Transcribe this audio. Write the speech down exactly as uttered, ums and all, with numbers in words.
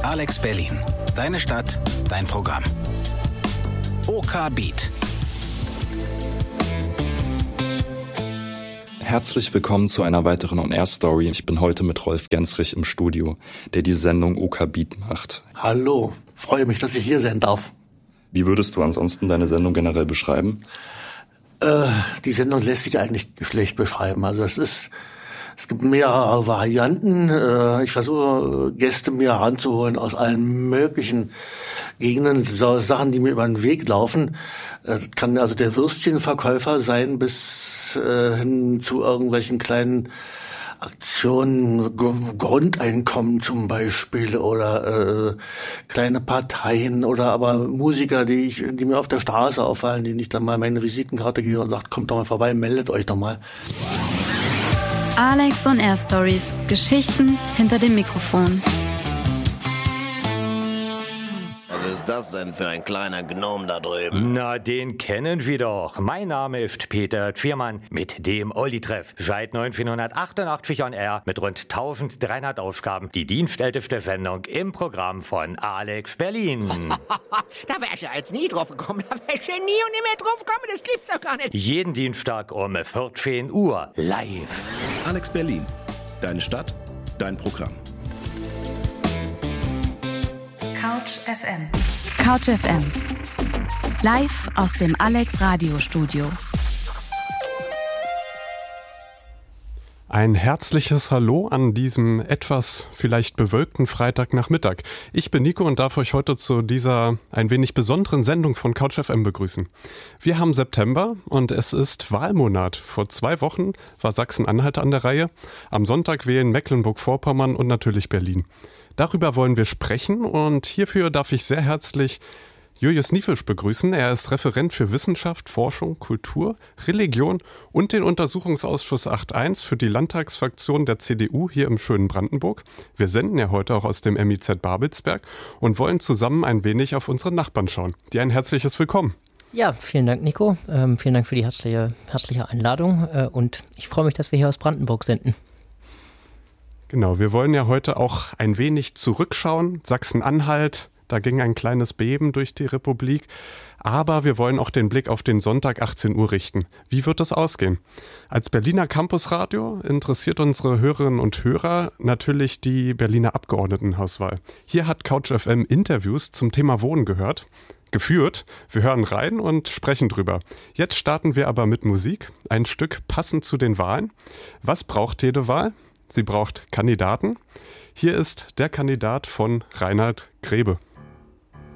Alex Berlin. Deine Stadt, dein Programm. OK Beat. Herzlich willkommen zu einer weiteren On-Air-Story. Ich bin heute mit Rolf Gensrich im Studio, der die Sendung OK Beat macht. Hallo, freue mich, dass ich hier sein darf. Wie würdest du ansonsten deine Sendung generell beschreiben? Äh, die Sendung lässt sich eigentlich schlecht beschreiben. Also es ist, es gibt mehrere Varianten. Äh, ich versuche Gäste mir heranzuholen aus allen möglichen Gegenden, so Sachen, die mir über den Weg laufen. Das kann also der Würstchenverkäufer sein bis äh, hin zu irgendwelchen kleinen Aktionen, G- Grundeinkommen zum Beispiel oder äh, kleine Parteien oder aber Musiker, die ich, die mir auf der Straße auffallen, denen ich dann mal meine Visitenkarte gebe und sage, kommt doch mal vorbei, meldet euch doch mal. Alex on Air Stories. Geschichten hinter dem Mikrofon. Was ist das denn für ein kleiner Gnom da drüben? Na, den kennen wir doch. Mein Name ist Peter Tschwiermann mit dem Olli-Treff. Seit neunzehnhundertachtundachtzig on Air mit rund eintausenddreihundert Aufgaben. Die dienstälteste Sendung im Programm von Alex Berlin. Da wär ich ja jetzt nie drauf gekommen. Da wär ich ja nie und nie mehr drauf gekommen. Das gibt's doch gar nicht. Jeden Dienstag um vierzehn Uhr live. Alex Berlin. Deine Stadt, dein Programm. Couch F M. Couch F M. Live aus dem Alex Radiostudio. Ein herzliches Hallo an diesem etwas vielleicht bewölkten Freitagnachmittag. Ich bin Nico und darf euch heute zu dieser ein wenig besonderen Sendung von Couch F M begrüßen. Wir haben September und es ist Wahlmonat. Vor zwei Wochen war Sachsen-Anhalt an der Reihe. Am Sonntag wählen Mecklenburg-Vorpommern und natürlich Berlin. Darüber wollen wir sprechen und hierfür darf ich sehr herzlich Julius Niefisch begrüßen. Er ist Referent für Wissenschaft, Forschung, Kultur, Religion und den Untersuchungsausschuss acht Punkt eins für die Landtagsfraktion der C D U hier im schönen Brandenburg. Wir senden ja heute auch aus dem M I Z Babelsberg und wollen zusammen ein wenig auf unsere Nachbarn schauen. Dir ein herzliches Willkommen. Ja, vielen Dank, Nico. Ähm, vielen Dank für die herzliche, herzliche Einladung äh, und ich freue mich, dass wir hier aus Brandenburg senden. Genau, wir wollen ja heute auch ein wenig zurückschauen. Sachsen-Anhalt, da ging ein kleines Beben durch die Republik. Aber wir wollen auch den Blick auf den Sonntag achtzehn Uhr richten. Wie wird es ausgehen? Als Berliner Campusradio interessiert unsere Hörerinnen und Hörer natürlich die Berliner Abgeordnetenhauswahl. Hier hat Couch F M Interviews zum Thema Wohnen gehört. Geführt. Wir hören rein und sprechen drüber. Jetzt starten wir aber mit Musik. Ein Stück passend zu den Wahlen. Was braucht jede Wahl? Sie braucht Kandidaten. Hier ist der Kandidat von Reinhard Grebe.